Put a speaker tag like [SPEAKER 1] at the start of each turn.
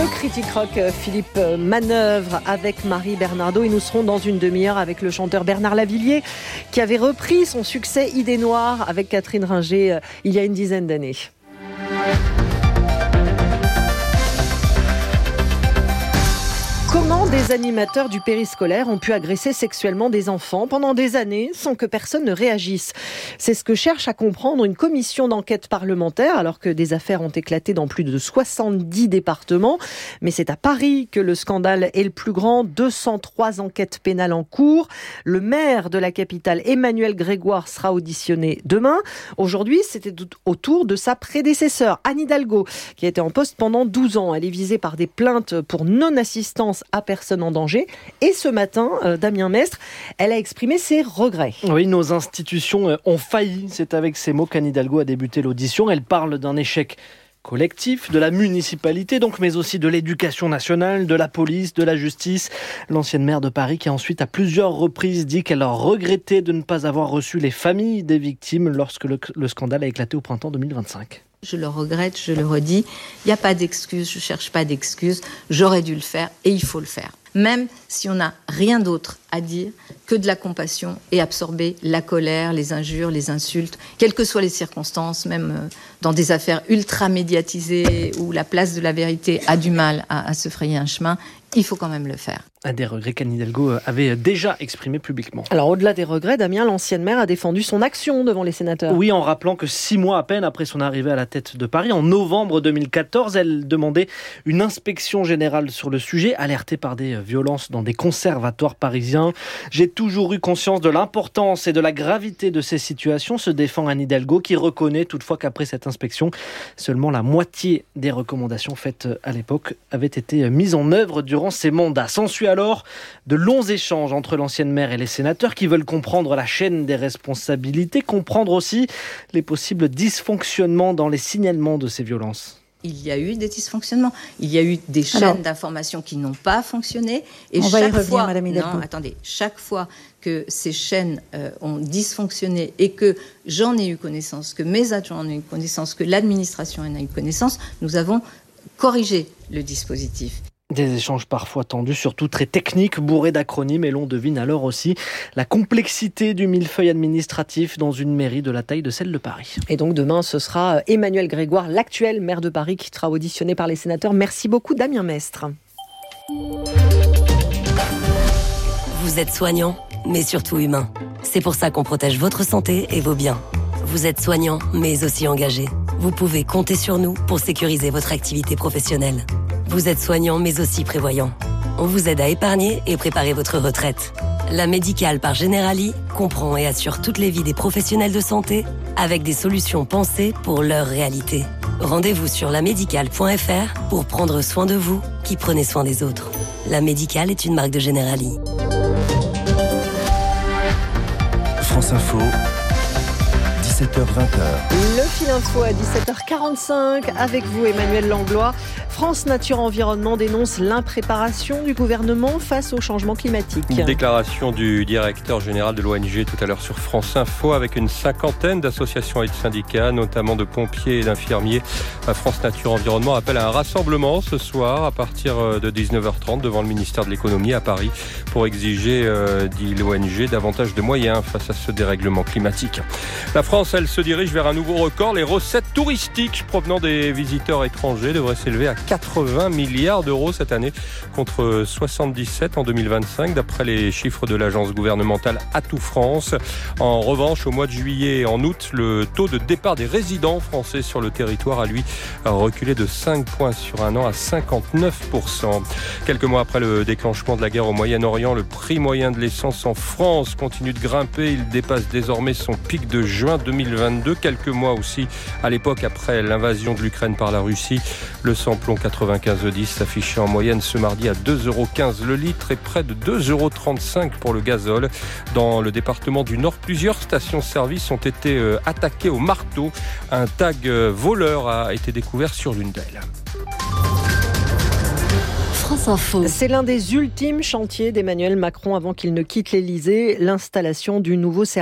[SPEAKER 1] Critique Rock, Philippe Manœuvre avec Marie Bernardo. Et nous serons dans une demi-heure avec le chanteur Bernard Lavilliers qui avait repris son succès Idée Noire avec Catherine Ringer il y a une dizaine d'années. Comment des animateurs du périscolaire ont pu agresser sexuellement des enfants pendant des années sans que personne ne réagisse? C'est ce que cherche à comprendre une commission d'enquête parlementaire alors que des affaires ont éclaté dans plus de 70 départements. Mais c'est à Paris que le scandale est le plus grand. 203 enquêtes pénales en cours. Le maire de la capitale, Emmanuel Grégoire, sera auditionné demain. Aujourd'hui, c'était au tour de sa prédécesseur, Anne Hidalgo, qui a été en poste pendant 12 ans. Elle est visée par des plaintes pour non-assistance à personne en danger. Et ce matin, Damien Mestre, elle a exprimé ses regrets.
[SPEAKER 2] Oui, nos institutions ont failli. C'est avec ces mots qu'Anne Hidalgo a débuté l'audition. Elle parle d'un échec collectif, de la municipalité donc, mais aussi de l'éducation nationale, de la police, de la justice. L'ancienne maire de Paris qui a ensuite à plusieurs reprises dit qu'elle a regretté de ne pas avoir reçu les familles des victimes lorsque le scandale a éclaté au printemps 2025.
[SPEAKER 3] Je le regrette, je le redis, il n'y a pas d'excuses, je ne cherche pas d'excuses, j'aurais dû le faire et il faut le faire. Même si on n'a rien d'autre à dire que de la compassion et absorber la colère, les injures, les insultes, quelles que soient les circonstances, même dans des affaires ultra médiatisées où la place de la vérité a du mal à se frayer un chemin, il faut quand même le faire.
[SPEAKER 2] Des regrets qu'Anne Hidalgo avait déjà exprimés publiquement.
[SPEAKER 1] Alors au-delà des regrets, Damien, l'ancienne maire a défendu son action devant les sénateurs.
[SPEAKER 2] Oui, en rappelant que 6 mois à peine après son arrivée à la tête de Paris, en novembre 2014, elle demandait une inspection générale sur le sujet, alertée par des violences dans des conservatoires parisiens. J'ai toujours eu conscience de l'importance et de la gravité de ces situations, se défend Anne Hidalgo, qui reconnaît toutefois qu'après cette inspection, seulement la moitié des recommandations faites à l'époque avaient été mises en œuvre durant ses mandats. S'ensuit alors de longs échanges entre l'ancienne maire et les sénateurs qui veulent comprendre la chaîne des responsabilités, comprendre aussi les possibles dysfonctionnements dans les signalements de ces violences.
[SPEAKER 3] Il y a eu des dysfonctionnements, il y a eu des chaînes d'information qui n'ont pas fonctionné. Et chaque fois que ces chaînes ont dysfonctionné et que j'en ai eu connaissance, que mes adjoints en ont eu connaissance, que l'administration en a eu connaissance, nous avons corrigé le dispositif.
[SPEAKER 2] Des échanges parfois tendus, surtout très techniques, bourrés d'acronymes, et l'on devine alors aussi la complexité du millefeuille administratif dans une mairie de la taille de celle de Paris.
[SPEAKER 1] Et donc demain, ce sera Emmanuel Grégoire, l'actuel maire de Paris, qui sera auditionné par les sénateurs. Merci beaucoup, Damien Mestre.
[SPEAKER 4] Vous êtes soignant, mais surtout humain. C'est pour ça qu'on protège votre santé et vos biens. Vous êtes soignant, mais aussi engagé. Vous pouvez compter sur nous pour sécuriser votre activité professionnelle. Vous êtes soignant, mais aussi prévoyant. On vous aide à épargner et préparer votre retraite. La Médicale par Generali comprend et assure toutes les vies des professionnels de santé avec des solutions pensées pour leur réalité. Rendez-vous sur lamédicale.fr pour prendre soin de vous qui prenez soin des autres. La Médicale est une marque de Generali.
[SPEAKER 5] France Info, 17h-20h.
[SPEAKER 1] Le Fil Info à 17h45 avec vous, Emmanuel Langlois. France Nature Environnement dénonce l'impréparation du gouvernement face au changement climatique.
[SPEAKER 6] Une déclaration du directeur général de l'ONG tout à l'heure sur France Info avec une cinquantaine d'associations et de syndicats, notamment de pompiers et d'infirmiers. France Nature Environnement appelle à un rassemblement ce soir à partir de 19h30 devant le ministère de l'économie à Paris pour exiger, dit l'ONG, davantage de moyens face à ce dérèglement climatique. La France, elle se dirige vers un nouveau record. Les recettes touristiques provenant des visiteurs étrangers devraient s'élever à 80 milliards d'euros cette année, contre 77 en 2025, d'après les chiffres de l'agence gouvernementale Atout France. En revanche, au mois de juillet et en août, le taux de départ des résidents français sur le territoire a, lui, reculé de 5 points sur un an à 59%. Quelques mois après le déclenchement de la guerre au Moyen-Orient, le prix moyen de l'essence en France continue de grimper. Il dépasse désormais son pic de juin 2022. Quelques mois aussi, à l'époque, après l'invasion de l'Ukraine par la Russie. Le samplon 95E10 s'affichait en moyenne ce mardi à 2,15€ le litre et près de 2,35€ pour le gazole. Dans le département du Nord, plusieurs stations-service ont été attaquées au marteau. Un tag voleur a été découvert sur l'une d'elles.
[SPEAKER 1] France Info. C'est l'un des ultimes chantiers d'Emmanuel Macron avant qu'il ne quitte l'Élysée, l'installation du nouveau service